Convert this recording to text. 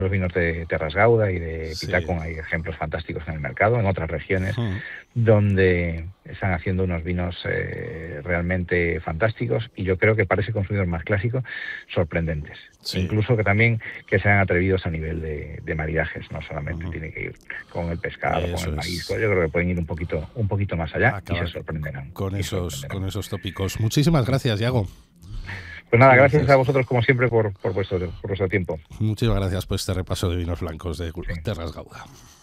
los vinos de Terras Gauda y de Sí. Pitacun hay ejemplos fantásticos en el mercado, en otras regiones, donde están haciendo unos vinos realmente fantásticos, y yo creo que para ese consumidor más clásico, sorprendentes. Sí. Incluso que sean atrevidos a nivel de maridajes, no solamente tiene que ir con el pescado, con el marisco. Yo creo que pueden ir un poquito más allá y se sorprenderán. Con esos tópicos. Muchísimas gracias, Yago. Pues nada, gracias a vosotros como siempre por vuestro tiempo. Muchísimas gracias por este repaso de vinos blancos de Terras Gauda.